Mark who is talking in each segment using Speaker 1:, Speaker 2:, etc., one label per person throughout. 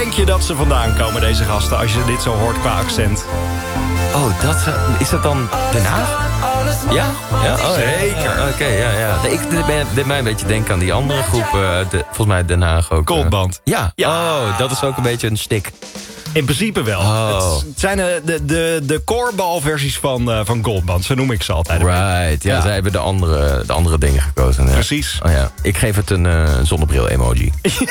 Speaker 1: denk je dat ze vandaan komen, deze gasten, als je dit zo hoort qua accent?
Speaker 2: Oh, is dat dan Den Haag? Ja? Oh,
Speaker 1: zeker.
Speaker 2: Oké, ja. Nee, dit mij een beetje denken aan die andere groep. Volgens mij Den Haag ook.
Speaker 1: Goldband.
Speaker 2: Ja. Oh, dat is ook een beetje een stik.
Speaker 1: In principe wel.
Speaker 2: Oh.
Speaker 1: Het zijn de corebalversies van Goldband. Zo noem ik ze altijd.
Speaker 2: Right, ja, zij hebben de andere dingen gekozen. Ja.
Speaker 1: Precies.
Speaker 2: Oh, ja. Ik geef het een zonnebril-emoji.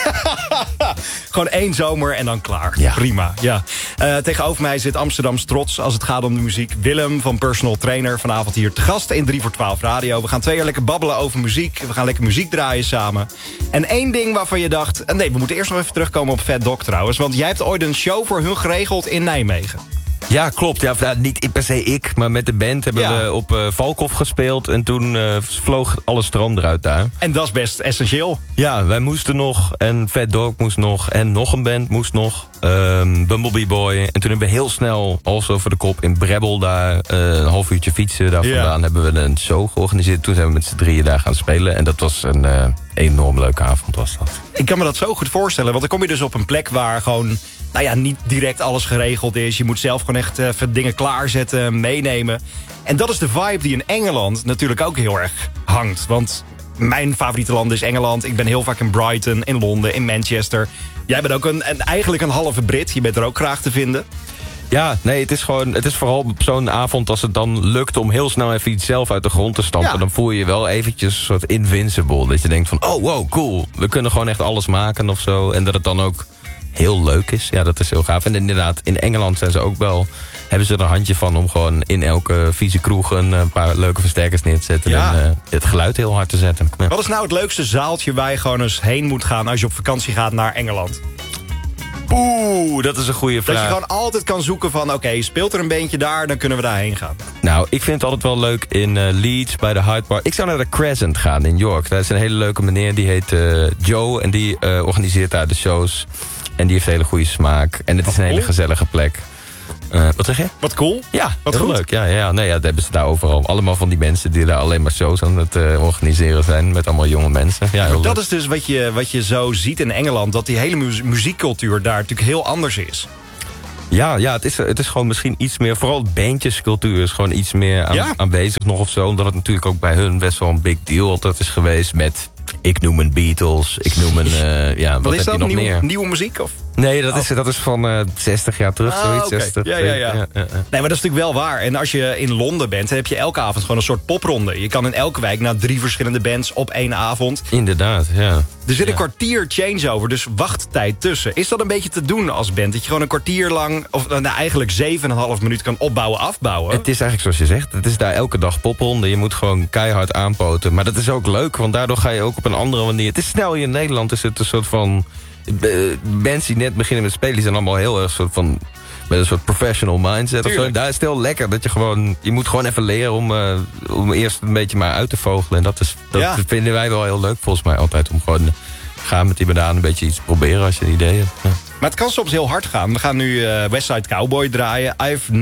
Speaker 1: Gewoon 1 zomer en dan klaar.
Speaker 2: Ja.
Speaker 1: Prima, ja. Tegenover mij zit Amsterdams trots als het gaat om de muziek. Willem van Personal Trainer, vanavond hier te gast in 3 voor 12 Radio. We gaan 2 uur lekker babbelen over muziek. We gaan lekker muziek draaien samen. En 1 ding waarvan je dacht... Nee, we moeten eerst nog even terugkomen op Fat Dog trouwens. Want jij hebt ooit een show voor hun geregeld in Nijmegen.
Speaker 2: Ja, klopt. Ja, niet per se ik, maar met de band hebben we op Valkhof gespeeld. En toen vloog alle stroom eruit daar.
Speaker 1: En dat is best essentieel.
Speaker 2: Ja, wij moesten nog. En Fat Dog moest nog. En nog een band moest nog. Bumblebee Boy. En toen hebben we heel snel, alles over de kop, in Brebbel daar een half uurtje fietsen. Daar vandaan hebben we een show georganiseerd. Toen zijn we met z'n 3 daar gaan spelen. En dat was een enorm leuke avond was dat.
Speaker 1: Ik kan me dat zo goed voorstellen. Want dan kom je dus op een plek waar gewoon... niet direct alles geregeld is. Je moet zelf gewoon echt even dingen klaarzetten, meenemen. En dat is de vibe die in Engeland natuurlijk ook heel erg hangt. Want mijn favoriete land is Engeland. Ik ben heel vaak in Brighton, in Londen, in Manchester. Jij bent ook eigenlijk een halve Brit. Je bent er ook graag te vinden.
Speaker 2: Ja, nee, het is vooral op zo'n avond als het dan lukt om heel snel even iets zelf uit de grond te stampen. Ja. Dan voel je je wel eventjes een soort invincible. Dat je denkt van, oh wow, cool. We kunnen gewoon echt alles maken of zo. En dat het dan ook heel leuk is. Ja, dat is heel gaaf. En inderdaad, in Engeland zijn ze ook wel... hebben ze er een handje van om gewoon in elke vieze kroeg een paar leuke versterkers neer te zetten. En het geluid heel hard te zetten. Ja.
Speaker 1: Wat is nou het leukste zaaltje waar je gewoon eens heen moet gaan als je op vakantie gaat naar Engeland?
Speaker 2: Oeh, dat is een goede vraag.
Speaker 1: Dat je gewoon altijd kan zoeken van... oké, speelt er een beentje daar, dan kunnen we daarheen gaan.
Speaker 2: Nou, ik vind het altijd wel leuk in Leeds, bij de Hyde Park. Ik zou naar de Crescent gaan in York. Daar is een hele leuke meneer, die heet Joe. En die organiseert daar de shows. En die heeft hele goede smaak. En het is een hele gezellige plek. Wat zeg je?
Speaker 1: Wat cool.
Speaker 2: Ja,
Speaker 1: wat
Speaker 2: heel
Speaker 1: goed.
Speaker 2: Leuk. Ja, nee, dat hebben ze daar overal. Allemaal van die mensen die daar alleen maar shows aan het organiseren zijn. Met allemaal jonge mensen. Ja,
Speaker 1: maar dat is dus wat je zo ziet in Engeland. Dat die hele muziekcultuur daar natuurlijk heel anders is.
Speaker 2: Ja, het is gewoon misschien iets meer... Vooral bandjescultuur is gewoon iets meer aanwezig nog of zo. Omdat het natuurlijk ook bij hun best wel een big deal altijd is geweest met... Ik noem een Beatles, ik noem een... wat is dat,
Speaker 1: nieuwe muziek? Of?
Speaker 2: Nee, dat is van 60 jaar terug, zoiets.
Speaker 1: Okay.
Speaker 2: 60,
Speaker 1: ja. Nee, maar dat is natuurlijk wel waar. En als je in Londen bent, dan heb je elke avond gewoon een soort popronde. Je kan in elke wijk naar 3 verschillende bands op 1 avond.
Speaker 2: Inderdaad, ja.
Speaker 1: Er zit een kwartier changeover, dus wachttijd tussen. Is dat een beetje te doen als band? Dat je gewoon een kwartier lang, of eigenlijk 7,5 minuut kan opbouwen, afbouwen?
Speaker 2: Het is eigenlijk zoals je zegt, het is daar elke dag popronde. Je moet gewoon keihard aanpoten. Maar dat is ook leuk, want daardoor ga je ook op een andere manier... Het is snel hier in Nederland, is het een soort van... Bands die net beginnen met spelen, die zijn allemaal heel erg soort van... met een soort professional mindset of zo. Daar is het heel lekker dat je gewoon... Je moet gewoon even leren om eerst een beetje maar uit te vogelen. En dat vinden wij wel heel leuk volgens mij altijd. Om gewoon gaan met die bananen een beetje iets proberen als je een idee hebt. Ja.
Speaker 1: Maar het kan soms heel hard gaan. We gaan nu West Side Cowboy draaien. I've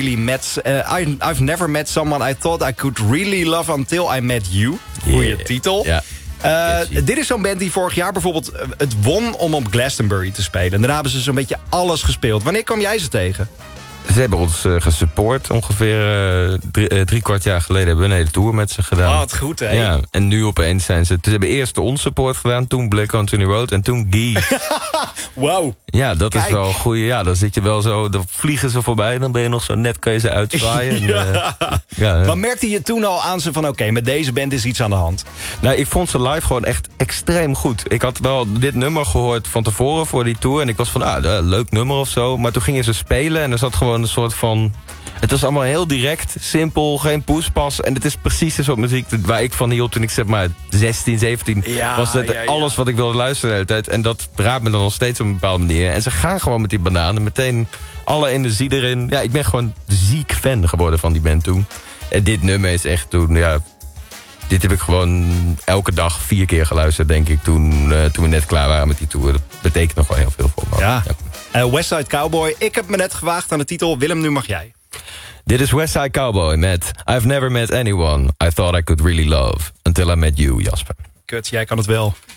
Speaker 1: never met someone I thought I could really love until I met you. Goeie titel. Ja. Dit is zo'n band die vorig jaar bijvoorbeeld het won om op Glastonbury te spelen. En daarna hebben ze zo'n beetje alles gespeeld. Wanneer kwam jij ze tegen?
Speaker 2: Ze hebben ons gesupport. Ongeveer 3/4 jaar geleden hebben we een hele tour met ze gedaan.
Speaker 1: Oh, wat goed, hè?
Speaker 2: Ja, en nu opeens zijn ze... Ze hebben eerst de ons support gedaan, toen Black Country Road en toen Guy.
Speaker 1: Wow.
Speaker 2: Ja, dat is wel een goeie. Ja, dan zit je wel zo... Dan vliegen ze voorbij, dan ben je nog zo net, kan je ze uitzwaaien.
Speaker 1: Maar merkte je toen al aan ze van... oké, met deze band is iets aan de hand?
Speaker 2: Nou, ik vond ze live gewoon echt extreem goed. Ik had wel dit nummer gehoord van tevoren voor die tour. En ik was van, leuk nummer of zo. Maar toen gingen ze spelen en er zat gewoon een soort van... Het was allemaal heel direct, simpel, geen poespas. En het is precies de soort muziek waar ik van hield toen ik zeg maar 16, 17... was het alles wat ik wilde luisteren de hele tijd. En dat raadt me dan nog steeds op een bepaalde manier. En ze gaan gewoon met die bananen meteen alle energie erin. Ja, ik ben gewoon ziek fan geworden van die band toen. En dit nummer is echt toen, dit heb ik gewoon elke dag 4 keer geluisterd, denk ik, toen we net klaar waren met die tour. Dat betekent nog wel heel veel voor me.
Speaker 1: Ja. West Side Cowboy, ik heb me net gewaagd aan de titel. Willem, nu mag jij.
Speaker 2: Dit is West Side Cowboy met I've never met anyone I thought I could really love until I met you, Jasper.
Speaker 1: Kut, jij kan het wel.